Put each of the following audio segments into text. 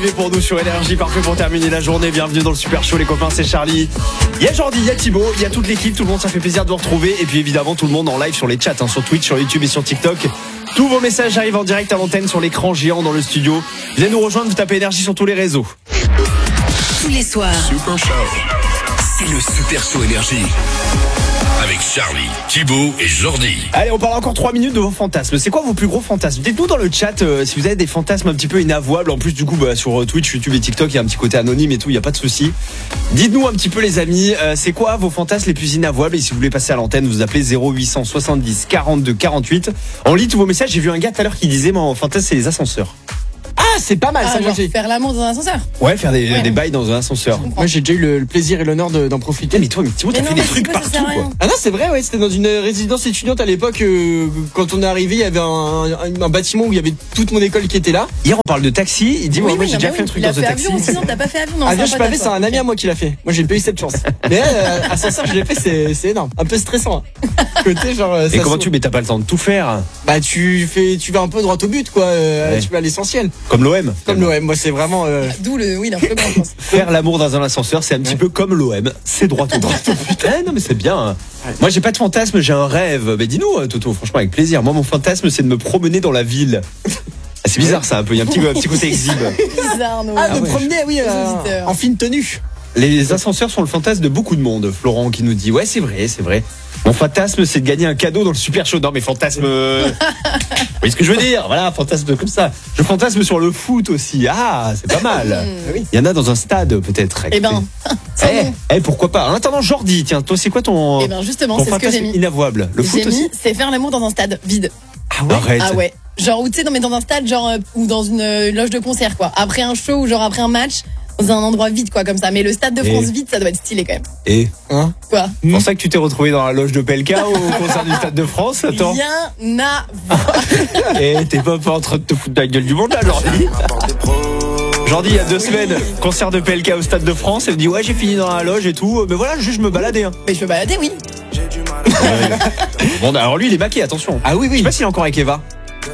d'arriver pour nous sur Énergie, parfait pour terminer la journée. Bienvenue dans le Super Show les copains, c'est Charlie. Il y a Jordi, il y a Thibaut, il y a toute l'équipe, tout le monde, ça fait plaisir de vous retrouver. Et puis évidemment tout le monde en live sur les chats, sur Twitch, sur YouTube et sur TikTok. Tous vos messages arrivent en direct à l'antenne sur l'écran géant dans le studio. Venez nous rejoindre, vous tapez Énergie sur tous les réseaux. Tous les soirs, Super Show. C'est le Super Show Énergie. Avec Charlie, Thibaut et Jordi. Allez, on parle encore 3 minutes de vos fantasmes. C'est quoi vos plus gros fantasmes? Dites-nous dans le chat si vous avez des fantasmes un petit peu inavouables. En plus, du coup, sur Twitch, YouTube et TikTok, il y a un petit côté anonyme et tout, il n'y a pas de souci. Dites-nous un petit peu, les amis, c'est quoi vos fantasmes les plus inavouables? Et si vous voulez passer à l'antenne, vous appelez 0870 42 48. On lit tous vos messages. J'ai vu un gars tout à l'heure qui disait, mon fantasme, c'est les ascenseurs. Ah, c'est pas mal ça, moi j'ai. Faire l'amour dans un ascenseur. Ouais, faire des bails dans un ascenseur. Moi j'ai déjà eu le plaisir et l'honneur d'en profiter. Mais toi, Thibaut, t'as fait des trucs partout, quoi. Ah non, c'est vrai, ouais, c'était dans une résidence étudiante à l'époque. Quand on est arrivé, il y avait un bâtiment où il y avait toute mon école qui était là. Hier, on parle de taxi. Il dit, moi, j'ai déjà fait un truc dans un taxi. Sinon, t'as pas fait avion, non? Avion, je pas fait, c'est un ami à moi qui l'a fait. Moi, j'ai pas eu cette chance. Mais ascenseur, je l'ai fait, c'est énorme. Un peu stressant. Côté, genre. Et comment mais t'as pas le temps de tout faire? Bah, tu vas un peu droit au but, quoi. Tu vas à l'essentiel. Comme l'OM. Comme l'OM, moi, c'est vraiment. D'où l'influence, je pense. Faire l'amour dans un ascenseur, c'est un petit peu comme l'OM. C'est droit au but. Non, mais c'est bien. Moi, j'ai pas de fantasme, j'ai un rêve. Mais dis-nous, Toto, franchement, avec plaisir. Moi, mon fantasme, c'est de me promener dans la ville. C'est bizarre, ça, un peu. Il y a un petit côté exhibe. Bizarre, non? De promener, oui, en fine tenue. Les ascenseurs sont le fantasme de beaucoup de monde. Florent qui nous dit, ouais, c'est vrai. Mon fantasme, c'est de gagner un cadeau dans le Super Show. Non, mais fantasme. Vous voyez ce que je veux dire? Voilà, fantasme comme ça. Je fantasme sur le foot aussi. Ah, c'est pas mal. Il y en a dans un stade, peut-être. Eh ben, pourquoi pas? En attendant, Jordi, tiens, toi, c'est quoi ton. Eh ben, justement, ton c'est ce que j'ai fantasme mis. Inavouable. Le foot aussi. C'est faire l'amour dans un stade vide. Ah ouais? Arrête. Ah ouais. Genre, où tu sais, dans un stade, genre, ou dans une loge de concert, quoi. Après un show ou genre après un match. Dans un endroit vide, quoi, comme ça. Mais le Stade de France vide, ça doit être stylé quand même. Et quoi? C'est pour ça que tu t'es retrouvé dans la loge de Pelka au concert du Stade de France? Attends. Rien à voir. Et t'es pas en train de te foutre de la gueule du monde là, Jordi? Jordi, il y a 2 semaines, concert de Pelka au Stade de France. Elle me dit, ouais, j'ai fini dans la loge et tout. Mais voilà, juste je me baladais. Mais je me baladais, oui. Bon, alors lui, il est maqué, attention. Ah oui. Je sais pas s'il est encore avec Eva.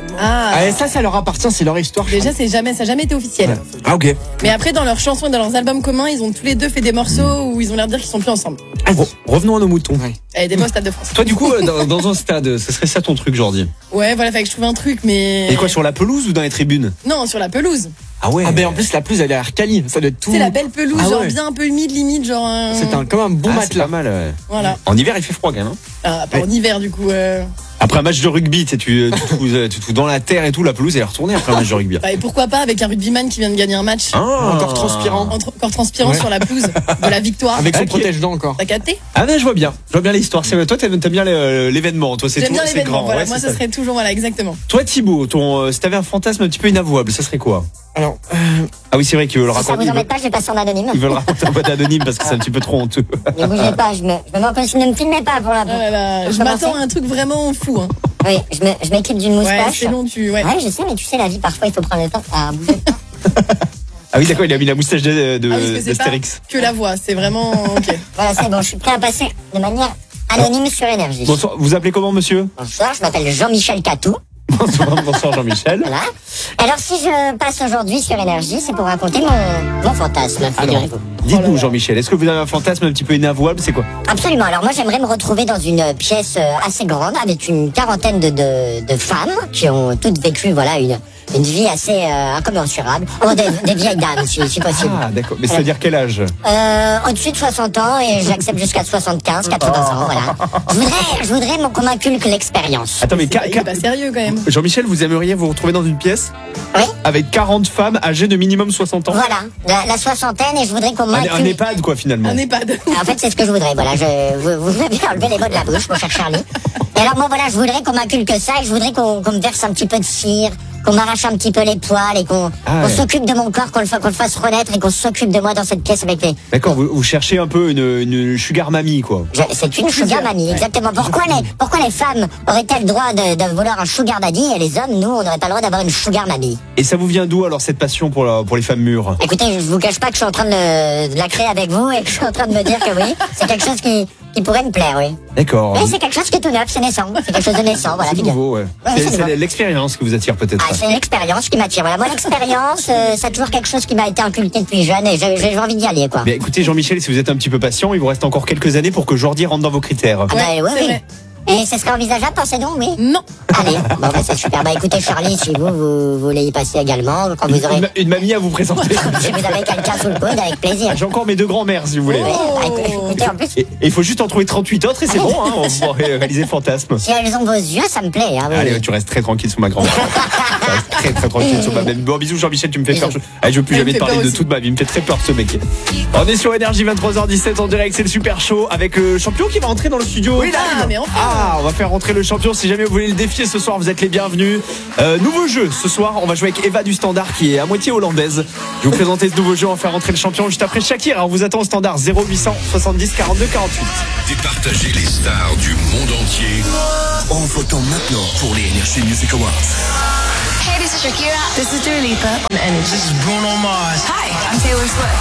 Ça leur appartient, c'est leur histoire. Déjà, ça n'a jamais été officiel. Ah, ok. Mais après, dans leurs chansons et dans leurs albums communs, ils ont tous les deux fait des morceaux où ils ont l'air de dire qu'ils sont plus ensemble. Revenons à nos moutons. Des beaux Stades de France. Toi, du coup, dans un stade, ce serait ça ton truc, Jordi? Ouais, voilà, fallait que je trouve un truc, mais. Et quoi, sur la pelouse ou dans les tribunes? Non, sur la pelouse. Ah ouais. Ah, ben en plus, la pelouse, elle est à Arcali. Ça doit être tout. C'est la belle pelouse, Ah genre ouais. bien un peu humide, limite, genre. C'est comme un bon C'est matelas. pas mal, ouais. Voilà. En hiver, il fait froid quand même. Pas en hiver, du coup. Après un match de rugby, tu te fous dans la terre et tout, la pelouse elle est retournée après un match de rugby. Et pourquoi pas avec un rugbyman qui vient de gagner un match. Encore transpirant. Encore transpirant sur la pelouse de la victoire. Avec son protège-dents encore. T'as capté? Ah ben je vois bien l'histoire. Toi t'aimes bien l'événement, toi c'est J'aime tout, bien c'est l'événement, grand. voilà, Ouais, moi ça serait toujours, voilà, exactement. Toi Thibaut, si t'avais un fantasme un petit peu inavouable, ça serait quoi? Alors, ah oui c'est vrai qu'ils veulent le Si ça raconter. vous embête pas, je vais passer en anonyme. Ils veulent raconter en mode anonyme parce que c'est un petit peu trop honteux. Ne bougez pas, je me mets en position, ne me filmez pas pour la Je m'attends à un truc vraiment fou. Hein. Oui, je m'équipe d'une Ouais, moustache. c'est long, Ouais, je sais, mais tu sais, la vie, parfois, il faut prendre le temps à bouger. Ah oui d'accord, il a mis la moustache Ah oui, parce que c'est d'Astérix. pas que la voix, c'est vraiment ok. Voilà, c'est bon, je suis prêt à passer de manière anonyme sur Énergie. Bonsoir, vous appelez comment monsieur? Bonsoir, je m'appelle Jean-Michel Catou. Bonsoir Jean-Michel. Voilà. Alors, si je passe aujourd'hui sur Énergie, c'est pour raconter mon fantasme, figurez-vous. Dites-nous Jean-Michel, est-ce que vous avez un fantasme un petit peu inavouable, c'est quoi? Absolument. Alors moi, j'aimerais me retrouver dans une pièce assez grande avec une quarantaine de femmes qui ont toutes vécu, voilà, une vie assez incommensurable. Oh, des vieilles dames, si possible. Ah d'accord, mais c'est-à-dire quel âge? Au-dessus de 60 ans et j'accepte jusqu'à 75, 80 ans, voilà. Je voudrais qu'on m'inculque l'expérience. Attends mais Il est pas sérieux quand même. Jean-Michel, vous aimeriez vous retrouver dans une pièce Oui. avec 40 femmes âgées de minimum 60 ans? Voilà, la soixantaine et je voudrais qu'on Un m'inculque... EHPAD quoi finalement. Un EHPAD. En fait, c'est ce que je voudrais, voilà. Vous avez bien enlevé les mots de la bouche, mon cher Charlie. Et alors, bon, voilà, je voudrais qu'on m'inculque ça et je voudrais qu'on me verse un petit peu de cire, qu'on m'arrache un petit peu les poils et qu'on s'occupe de mon corps, qu'on le fasse renaître et qu'on s'occupe de moi dans cette pièce avec les... D'accord, vous cherchez un peu une sugar mamie quoi. C'est une sugar mamie, exactement. Pourquoi les femmes auraient-elles le droit de vouloir un sugar daddy et les hommes, nous, on n'aurait pas le droit d'avoir une sugar mamie? Et ça vous vient d'où alors cette passion pour les femmes mûres? Écoutez, je vous cache pas que je suis en train de la créer avec vous et que je suis en train de me dire que oui, c'est quelque chose qui qui pourrait me plaire, oui. D'accord. Mais c'est quelque chose qui est tout neuf, c'est naissant. C'est quelque chose de naissant, voilà. C'est nouveau, ouais. c'est C'est l'expérience qui vous attire peut-être. Ah, c'est l'expérience qui m'attire. Voilà, moi l'expérience, c'est toujours quelque chose qui m'a été inculqué depuis jeune et j'ai envie d'y aller, quoi. Mais écoutez, Jean-Michel, si vous êtes un petit peu patient, il vous reste encore quelques années pour que Jordi rentre dans vos critères. Ah bah, oui, c'est oui. vrai. Et ce serait envisageable, pensez donc, oui. Non. Allez, bon, bah, c'est super. Bah, écoutez, Charlie, si vous voulez y passer également, quand vous aurez, Une mamie à vous présenter. si vous avez quelqu'un sous le coude, avec plaisir. J'ai encore mes 2 grands-mères, si vous voulez. Oui, bah, écoutez, en plus, Et il faut juste en trouver 38 autres et c'est bon, hein, on pourra réaliser le fantasme. si elles ont vos yeux, ça me plaît, hein, oui. Allez, tu restes très tranquille sur ma grand-mère. Tu restes très très tranquille sur ma même. Bon, bisous Jean-Michel, tu me fais peur. Allez, je veux plus Elle jamais me te fait parler peur de aussi. toute ma vie. Il me fait très peur ce mec. On est sur Énergie 23h17 en direct, c'est le super show avec le champion qui va entrer dans le studio. Oui, Ah, mais enfin. Ah, on va faire rentrer le champion. Si jamais vous voulez le défier ce soir, vous êtes les bienvenus. Nouveau jeu ce soir, on va jouer avec Eva du Standard qui est à moitié hollandaise. Je vais vous présenter ce nouveau jeu, on va faire rentrer le champion juste après Shakira. On vous attend au Standard 0800 70 42 48. Départager les stars du monde entier en votant maintenant pour les Energy Music Awards. Hey, this is Shakira. This is Dua Lipa on Energy. This is Bruno Mars. Hi, I'm Taylor Swift.